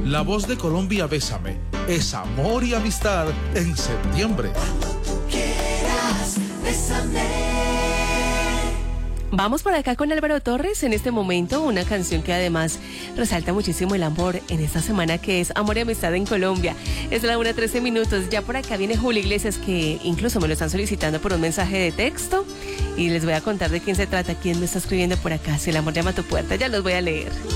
La voz de Colombia, Bésame, es amor y amistad en septiembre. Quieras, bésame. Vamos por acá con Álvaro Torres en este momento, una canción que además resalta muchísimo el amor en esta semana, que es Amor y Amistad en Colombia. Es la 1:13. Ya por acá viene Julio Iglesias, que incluso me lo están solicitando por un mensaje de texto, y les voy a contar de quién se trata, quién me está escribiendo por acá. Si el amor llama a tu puerta, ya los voy a leer.